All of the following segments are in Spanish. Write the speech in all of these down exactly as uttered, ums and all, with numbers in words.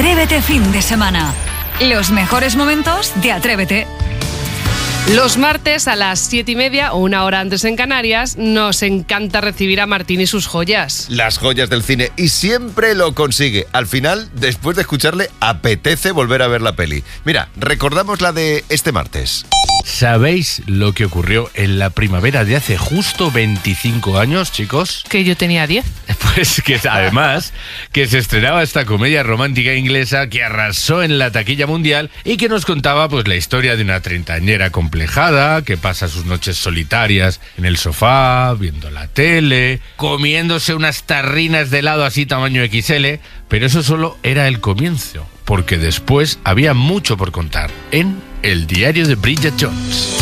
Atrévete fin de semana. Los mejores momentos de Atrévete. Los martes a las siete y media o una hora antes en Canarias nos encanta recibir a Martín y sus joyas. Las joyas del cine, y siempre lo consigue. Al final, después de escucharle, apetece volver a ver la peli. Mira, recordamos la de este martes. ¿Sabéis lo que ocurrió en la primavera de hace justo veinticinco años, chicos? Que yo tenía diez. Pues que además que se estrenaba esta comedia romántica inglesa que arrasó en la taquilla mundial y que nos contaba pues la historia de una treintañera complejada que pasa sus noches solitarias en el sofá, viendo la tele, comiéndose unas tarrinas de helado así tamaño equis ele, pero eso solo era el comienzo, porque después había mucho por contar en El diario de Bridget Jones.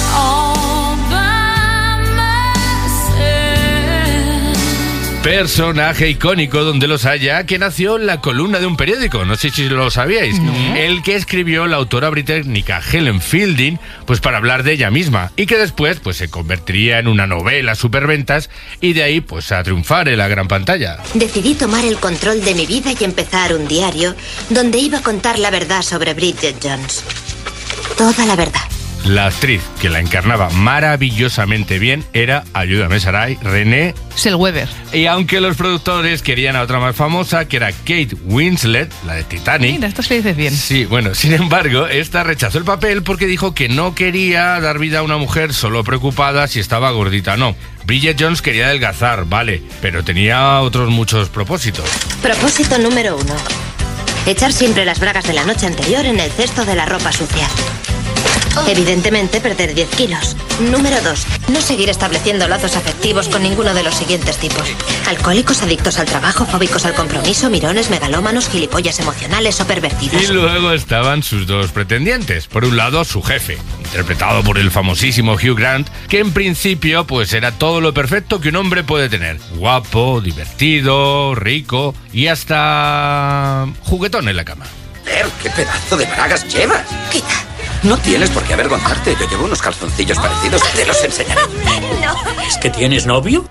Personaje icónico donde los haya, que nació en la columna de un periódico, no sé si lo sabíais, no. El que escribió la autora británica Helen Fielding, pues para hablar de ella misma, y que después pues se convertiría en una novela superventas y de ahí pues a triunfar en la gran pantalla. Decidí tomar el control de mi vida y empezar un diario donde iba a contar la verdad sobre Bridget Jones. Toda la verdad. La actriz que la encarnaba maravillosamente bien era, ayúdame Saray, Renée Zellweger. Y aunque los productores querían a otra más famosa, que era Kate Winslet, la de Titanic. Mira, estas que dices bien. Sí, bueno, sin embargo, esta rechazó el papel porque dijo que no quería dar vida a una mujer solo preocupada si estaba gordita o no. Bridget Jones quería adelgazar, vale, pero tenía otros muchos propósitos. Propósito número uno. Echar siempre las bragas de la noche anterior en el cesto de la ropa sucia. Evidentemente, perder diez kilos. Número dos. No seguir estableciendo lazos afectivos con ninguno de los siguientes tipos. Alcohólicos, adictos al trabajo, fóbicos al compromiso, mirones, megalómanos, gilipollas emocionales o pervertidos. Y luego estaban sus dos pretendientes. Por un lado, su jefe, interpretado por el famosísimo Hugh Grant, que en principio pues era todo lo perfecto que un hombre puede tener. Guapo, divertido, rico y hasta juguetón en la cama. Ver, qué pedazo de bragas llevas. Quita. No tienes por qué avergonzarte. Yo llevo unos calzoncillos parecidos. Te los enseñaré. No. ¿Es que tienes novio?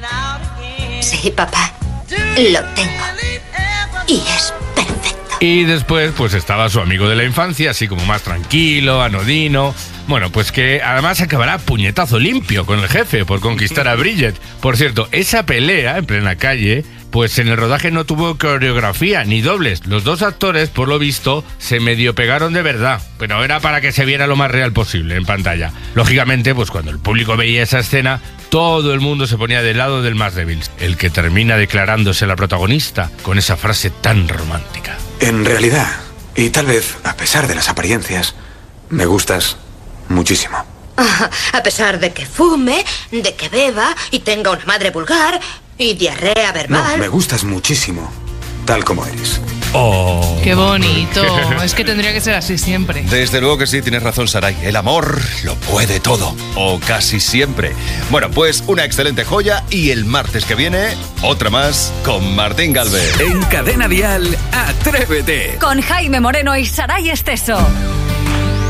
Sí, papá. Lo tengo. Y es perfecto. Y después pues estaba su amigo de la infancia, así como más tranquilo, anodino. Bueno, pues que además acabará a puñetazo limpio con el jefe por conquistar a Bridget. Por cierto, esa pelea en plena calle, pues en el rodaje no tuvo coreografía ni dobles. Los dos actores, por lo visto, se medio pegaron de verdad, pero era para que se viera lo más real posible en pantalla. Lógicamente, pues cuando el público veía esa escena, todo el mundo se ponía del lado del más débil, el que termina declarándose la protagonista con esa frase tan romántica. En realidad, y tal vez a pesar de las apariencias, me gustas muchísimo. Ah, a pesar de que fume, de que beba y tenga una madre vulgar y diarrea verbal. No, me gustas muchísimo, tal como eres. Oh, ¡qué bonito! Es que tendría que ser así siempre. Desde luego que sí, tienes razón, Saray. El amor lo puede todo, o casi siempre. Bueno, pues una excelente joya y el martes que viene, otra más con Martín Galvez. En Cadena Dial, Atrévete. Con Jaime Moreno y Saray Esteso.